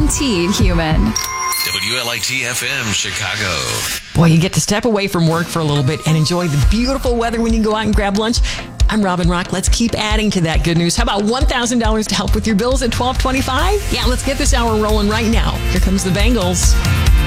guaranteed human. WLIT FM Chicago. Boy, you get to step away from work for a little bit and enjoy the beautiful weather when you go out and grab lunch. I'm Robin Rock. Let's keep adding to that good news. How about $1,000 to help with your bills at $12.25? Yeah, let's get this hour rolling right now. Here comes the Bengals.